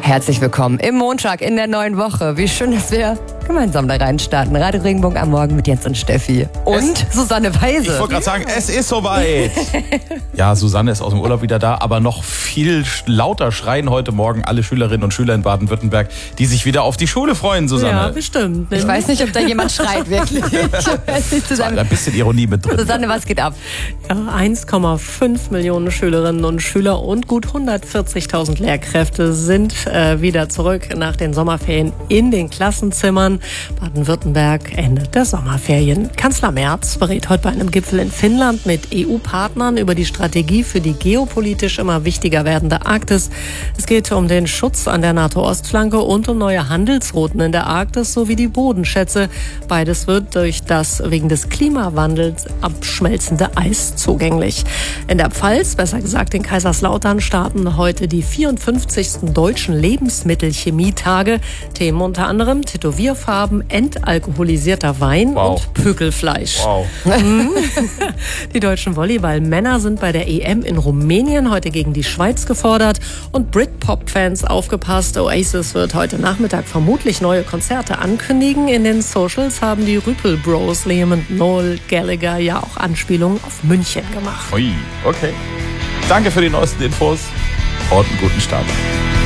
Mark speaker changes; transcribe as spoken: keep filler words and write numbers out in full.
Speaker 1: Herzlich willkommen im Montag in der neuen Woche. Wie schön, dass wir gemeinsam da reinstarten. Radio Regenbogen am Morgen mit Jens und Steffi. Und es, Susanne Weise.
Speaker 2: Ich wollte gerade sagen, es ist soweit. Ja, Susanne ist aus dem Urlaub wieder da, aber noch viel lauter schreien heute Morgen alle Schülerinnen und Schüler in Baden-Württemberg, die sich wieder auf die Schule freuen, Susanne.
Speaker 3: Ja, bestimmt.
Speaker 1: Ich weiß nicht, ob da jemand schreit, wirklich.
Speaker 2: Da ein bisschen Ironie mit drin.
Speaker 1: Susanne, was geht ab?
Speaker 3: Ja, eins Komma fünf Millionen Schülerinnen und Schüler und gut hundertvierzigtausend Lehrkräfte sind äh, wieder zurück nach den Sommerferien in den Klassenzimmern. Baden-Württemberg endet der Sommerferien. Kanzler Merz berät heute bei einem Gipfel in Finnland mit E U-Partnern über die Strategie für die geopolitisch immer wichtiger werdende Arktis. Es geht um den Schutz an der NATO-Ostflanke und um neue Handelsrouten in der Arktis sowie die Bodenschätze. Beides wird durch das wegen des Klimawandels abschmelzende Eis zugänglich. In der Pfalz, besser gesagt in Kaiserslautern, starten heute die vierundfünfzigsten deutschen Lebensmittelchemietage. Themen unter anderem Tätowierfarben, entalkoholisierter Wein
Speaker 2: Wow.
Speaker 3: und Pökelfleisch.
Speaker 2: Wow.
Speaker 3: Die deutschen Volleyballmänner sind bei der E M in Rumänien heute gegen die Schweiz gefordert. Und Britpop-Fans aufgepasst, Oasis wird heute Nachmittag vermutlich neue Konzerte ankündigen. In den Socials haben die Rüpel Bros, Liam und Noel Gallagher, ja auch Anspielungen auf München gemacht.
Speaker 2: Ui, okay. Danke für die neuesten Infos und einen guten Start.